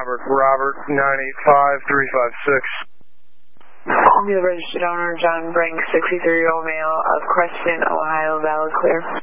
Robert, 985356. I'll be the registered owner, John Brink, 63-year-old male of Creston, Ohio, valid clear.